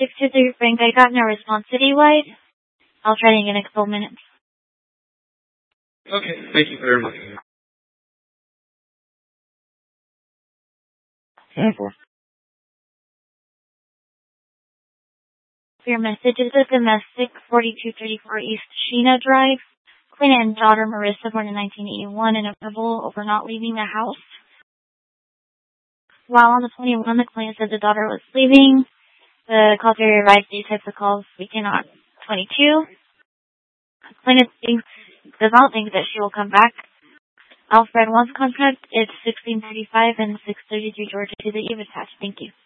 623 Frank. I got no response citywide. I'll try again in a couple minutes. Okay, thank you very much. 10-4. Your message is a domestic 4234 East Sheena Drive. Clint and daughter Marissa, born in 1981, in a rebel over not leaving the house. While on the 21, the client said the daughter was leaving. The call carrier arrived. These types of calls begin on 22. Client does not think that she will come back. Alfred wants contact. It's 1635 and 633 Georgia to the Eve attached. Thank you.